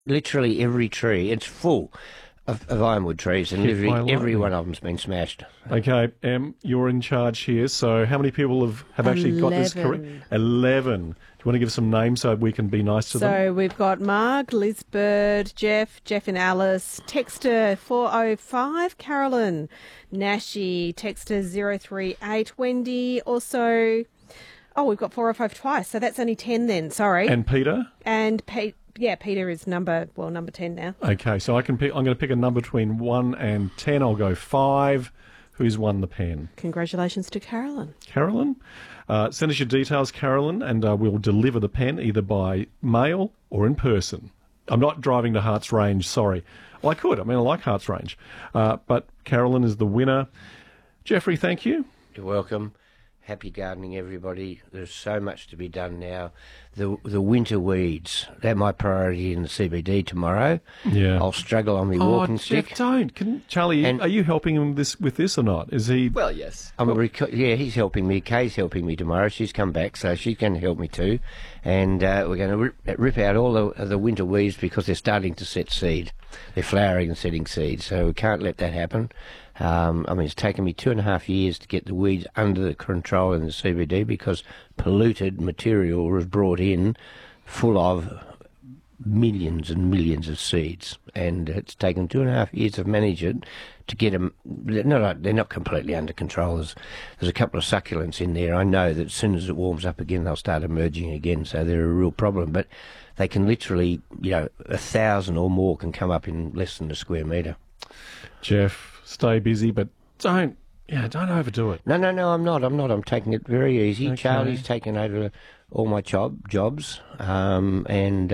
literally every tree. It's full of ironwood trees, and Hit by every lightning. one of them's been smashed. Okay, Em, you're in charge here. So how many people have actually got this correct? 11. 11. Do you want to give some names so we can be nice to them? So we've got Mark, Liz Bird, Jeff and Alice, Texter 405, Carolyn, Nashi, Texter 038, Wendy, also... Oh, we've got 405 twice, so that's only 10 then, sorry. And Peter? And Peter is number 10 now. Okay, so I'm going to pick a number between 1 and 10. I'll go 5. Who's won the pen? Congratulations to Carolyn. Carolyn? Send us your details, Carolyn, and we'll deliver the pen either by mail or in person. I'm not driving to Harts Range, sorry. Well, I could. I like Harts Range. But Carolyn is the winner. Jeffrey, thank you. You're welcome. Happy gardening, everybody. There's so much to be done now. The winter weeds, they're my priority in the CBD tomorrow. Yeah. I'll struggle on my walking Jeff, stick. don't. Charlie, And- are you helping him with this or not? Is he... Well, yes. He's helping me. Kay's helping me tomorrow. She's come back, so she's going to help me too. And we're going to rip out all the winter weeds because they're starting to set seed. They're flowering and setting seed, so we can't let that happen. It's taken me 2.5 years to get the weeds under the control in the CBD because polluted material was brought in full of millions and millions of seeds, and it's taken 2.5 years to manage it to get them. They're not completely under control. There's a couple of succulents in there. I know that as soon as it warms up again, they'll start emerging again. So they're a real problem. But they can literally, 1,000 or more can come up in less than a square metre. Jeff, stay busy, but don't overdo it. No, I'm not. I'm taking it very easy. Okay. Charlie's taken over all my jobs, and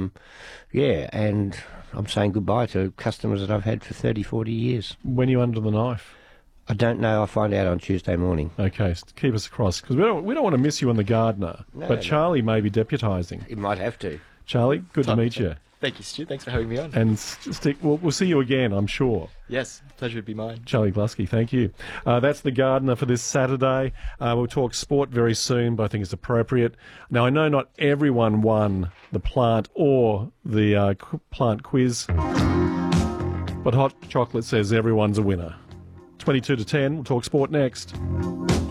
I'm saying goodbye to customers that I've had for 30, 40 years. When you under the knife? I don't know. I'll find out on Tuesday morning. Okay, keep us across, because we don't want to miss you on the gardener. No, but no. Charlie may be deputising. It might have to. Charlie, good to meet you. Thank you, Stu. Thanks for having me on. And we'll see you again, I'm sure. Yes, pleasure would be mine. Charlie Glusky, thank you. That's the gardener for this Saturday. We'll talk sport very soon, but I think it's appropriate. Now, I know not everyone won the plant or the plant quiz, but Hot Chocolate says everyone's a winner. 22 to 10, we'll talk sport next.